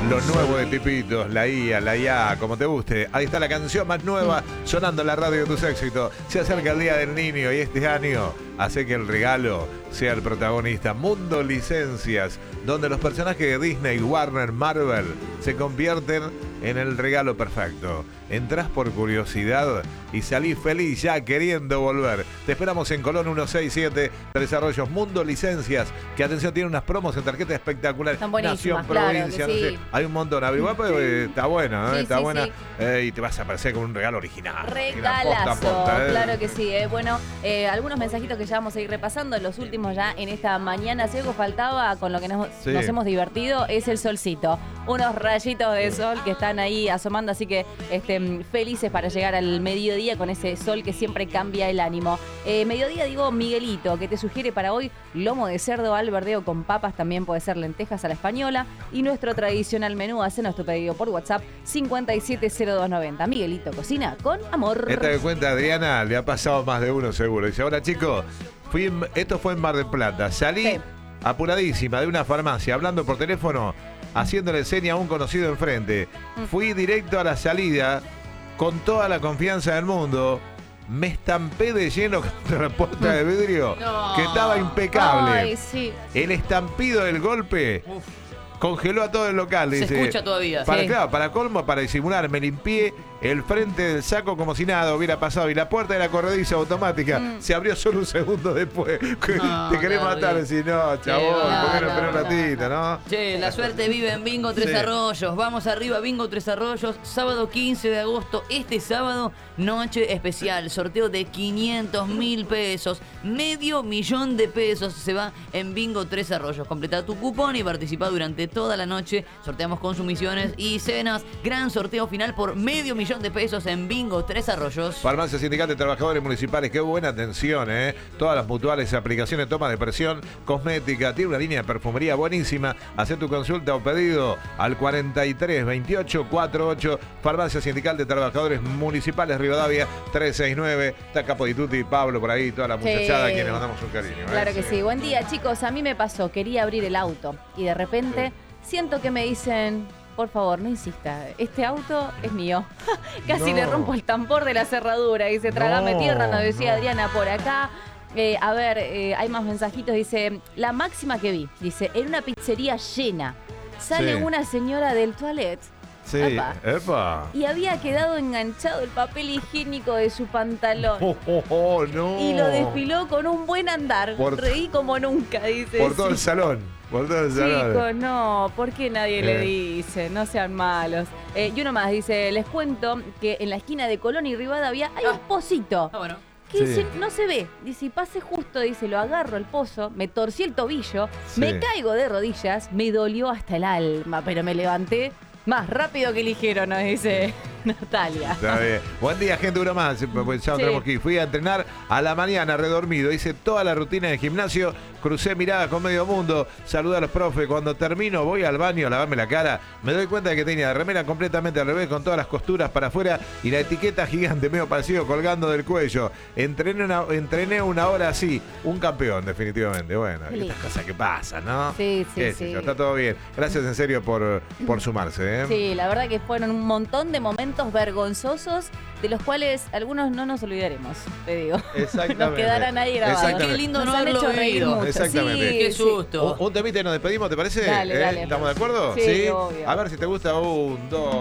Lo nuevo de Tipitos, la IA, la IA, como te guste. Ahí está la canción más nueva sonando en la radio de tus éxitos. Se acerca el Día del Niño y este año hace que el regalo sea el protagonista. Mundo Licencias, donde los personajes de Disney, Warner, Marvel se convierten en el regalo perfecto. Entrás por curiosidad y salís feliz ya queriendo volver. Te esperamos en Colón 167, Desarrollos Mundo Licencias, que atención, tiene unas promos en tarjeta espectaculares. Están buenísimas, Nación, provincia, claro que no sí. sé. Hay un montón. Averiguá, pero está bueno, ¿no? Sí, está sí, buena. sí. Y te vas a aparecer con un regalo original. Regalazo, Posta, claro que sí. Bueno, algunos mensajitos que ya vamos a ir repasando, los últimos ya en esta mañana. Si algo faltaba con lo que nos hemos divertido es el solcito. Unos rayitos de sol que están ahí asomando, así que felices para llegar al mediodía con ese sol que siempre cambia el ánimo. Mediodía, digo, Miguelito, que te sugiere para hoy lomo de cerdo al verdeo con papas, también puede ser lentejas a la española. Y nuestro tradicional menú, hacenos tu pedido por WhatsApp 570290. Miguelito cocina con amor. Esta que cuenta Adriana le ha pasado más de uno seguro. Dice, ahora chicos, esto fue en Mar del Plata. Salí apuradísima de una farmacia, hablando por teléfono, haciéndole seña a un conocido enfrente. Fui directo a la salida con toda la confianza del mundo. Me estampé de lleno contra la puerta de vidrio, que estaba impecable. Ay, sí. El estampido del golpe congeló a todo el local. Se dice, escucha todavía. Claro, para colmo, para disimular, me limpié el frente del saco como si nada hubiera pasado. Y la puerta de la corrediza automática se abrió solo un segundo después. Te querés matar, decís, no, chabón, ¿por qué no esperó un ratito, no? Che, la suerte vive en Bingo Tres Arroyos. Vamos arriba, Bingo Tres Arroyos. Sábado 15 de agosto. Este sábado, noche especial. Sorteo de 500.000 pesos. $500.000 de pesos se va en Bingo Tres Arroyos. Completa tu cupón y participa durante toda la noche. Sorteamos consumiciones y cenas. Gran sorteo final por $500.000 de pesos en Bingo Tres Arroyos. Farmacia Sindical de Trabajadores Municipales, qué buena atención, ¿eh? Todas las mutuales, aplicaciones, toma de presión, cosmética, tiene una línea de perfumería buenísima. Hacé tu consulta o pedido al 43 28 48. Farmacia Sindical de Trabajadores Municipales, Rivadavia 369. Está Capo di Tutti, Pablo por ahí, toda la muchachada a quienes mandamos un cariño. Claro que sí. Buen día, chicos. A mí me pasó, quería abrir el auto y de repente siento que me dicen, por favor, no insista, este auto es mío. Casi le rompo el tambor de la cerradura. Dice, trágame tierra, nos decía Adriana por acá. Hay más mensajitos. Dice, la máxima que vi, dice, en una pizzería llena, sale una señora del toilet. Sí, epa. Y había quedado enganchado el papel higiénico de su pantalón. No. Y lo desfiló con un buen andar. Reí como nunca, dice. Por todo el salón. Por todo el salón. Chicos, no, ¿por qué nadie le dice? No sean malos. Y uno más dice, les cuento que en la esquina de Colón y Rivadavia hay un pocito. Bueno. Que dice, no se ve. Dice, pasé justo, dice, lo agarro el pozo, me torcí el tobillo, me caigo de rodillas, me dolió hasta el alma, pero me levanté más rápido que ligero, nos dice Natalia. Está bien. Buen día, gente, uno más. Pues ya tenemos que ir. Fui a entrenar a la mañana, redormido. Hice toda la rutina de gimnasio. Crucé mirada con medio mundo. Saludé a los profes. Cuando termino, voy al baño a lavarme la cara. Me doy cuenta de que tenía la remera completamente al revés, con todas las costuras para afuera y la etiqueta gigante, medio parecido, colgando del cuello. Entrené una hora así. Un campeón, definitivamente. Bueno, estas cosas que pasan, ¿no? Sí. Está todo bien. Gracias, en serio, por sumarse, ¿eh? Sí, la verdad que fueron un montón de momentos vergonzosos de los cuales algunos no nos olvidaremos, te digo. Exactamente. Nos quedarán ahí grabados. Qué lindo nos no han haberlo hecho reír vivido. mucho. Exactamente. Sí, Qué susto. Un temita y nos despedimos, ¿te parece? Dale. ¿Estamos de acuerdo? Sí, obvio. A ver si te gusta. 1, 2.